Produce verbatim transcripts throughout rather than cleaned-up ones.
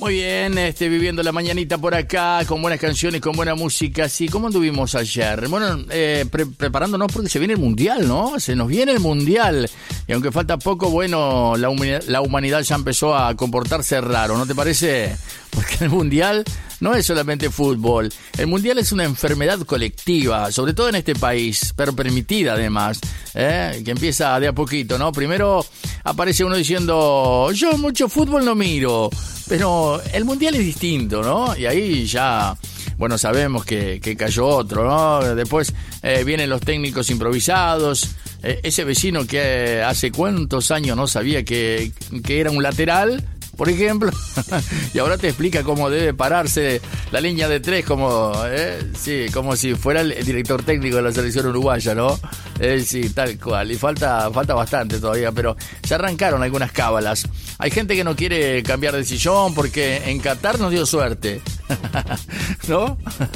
Muy bien, este, viviendo la mañanita por acá, con buenas canciones, con buena música. Sí, ¿cómo anduvimos ayer? Bueno, eh, pre- preparándonos porque se viene el Mundial, ¿no? Se nos viene el Mundial. Y aunque falta poco, bueno, la, humanidad, la humanidad ya empezó a comportarse raro, ¿no te parece? Porque el Mundial no es solamente fútbol. El Mundial es una enfermedad colectiva, sobre todo en este país, pero permitida además, ¿eh? Que empieza de a poquito, ¿no? Primero aparece uno diciendo, yo mucho fútbol no miro, pero el Mundial es distinto, ¿no? Y ahí ya, bueno, sabemos que, que cayó otro, ¿no? Después eh, vienen los técnicos improvisados, eh, ese vecino que eh, hace cuántos años no sabía que, que era un lateral, por ejemplo, y ahora te explica cómo debe pararse la línea de tres, como, eh, sí, como si fuera el director técnico de la selección uruguaya, ¿no? Eh, sí, tal cual. Y falta, falta bastante todavía, pero ya arrancaron algunas cábalas. Hay gente que no quiere cambiar de sillón porque en Qatar nos dio suerte, ¿no?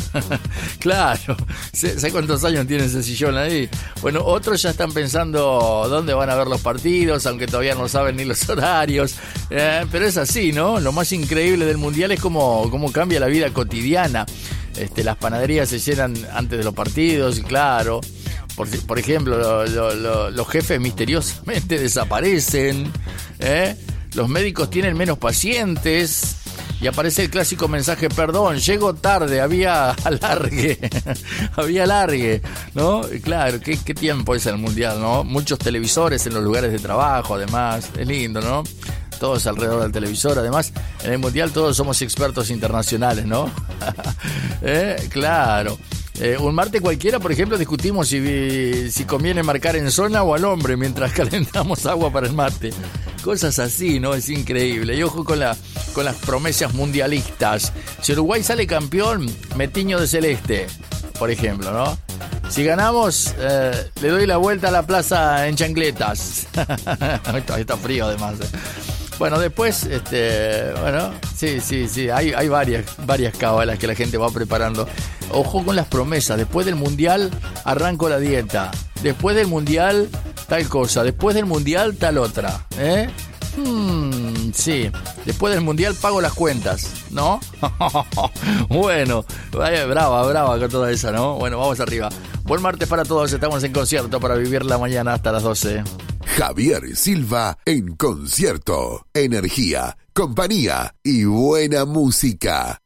Claro. ¿Sabes cuántos años tiene ese sillón ahí? Bueno, otros ya están pensando dónde van a ver los partidos, aunque todavía no saben ni los horarios. Eh, pero es así, ¿no? Lo más increíble del Mundial es cómo, cómo cambia la vida cotidiana. Este, las panaderías se llenan antes de los partidos, y claro. Por, por ejemplo, lo, lo, lo, los jefes misteriosamente desaparecen, ¿eh? Los médicos tienen menos pacientes y aparece el clásico mensaje, perdón, llego tarde, había alargue, había alargue, ¿no? Claro, ¿qué, qué tiempo es el Mundial, ¿no? Muchos televisores en los lugares de trabajo, además, es lindo, ¿no? Todos alrededor del televisor, además, en el Mundial todos somos expertos internacionales, ¿no? ¿Eh? Claro. Eh, un martes cualquiera, por ejemplo, discutimos si, si conviene marcar en zona o al hombre mientras calentamos agua para el mate. Cosas así, ¿no? Es increíble. Y ojo con, la, con las promesas mundialistas. Si Uruguay sale campeón, me tiño de celeste, por ejemplo, ¿no? Si ganamos, eh, le doy la vuelta a la plaza en chancletas. Está, está frío además. ¿eh? Bueno, después, este, bueno, sí, sí, sí, hay, hay varias, varias cábalas que la gente va preparando. Ojo con las promesas. Después del Mundial arranco la dieta. Después del Mundial tal cosa. Después del Mundial tal otra. ¿Eh? Hmm, sí. Después del Mundial pago las cuentas, ¿no? Bueno, vaya, brava, brava con toda esa, ¿no? Bueno, vamos arriba. Buen martes para todos. Estamos en concierto para vivir la mañana hasta las doce. Javier Silva en concierto. Energía, compañía y buena música.